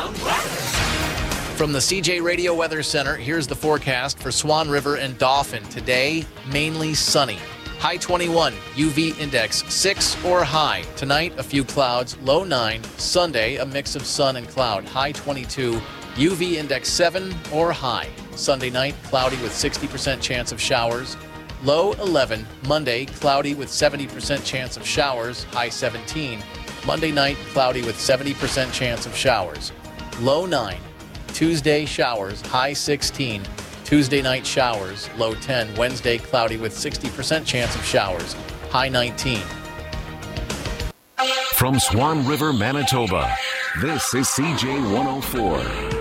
From the CJ Radio Weather Center, here's the forecast for Swan River and Dauphin. Today, mainly sunny. High 21, UV index 6 or high. Tonight, a few clouds, low 9. Sunday, a mix of sun and cloud, high 22, UV index 7 or high. Sunday night, cloudy with 60% chance of showers, low 11. Monday, cloudy with 70% chance of showers, high 17. Monday night, cloudy with 70% chance of showers, low 9. Tuesday, showers, high 16. Tuesday night showers, low 10. Wednesday, cloudy with 60% chance of showers, high 19. From Swan River, Manitoba, this is CJ 104.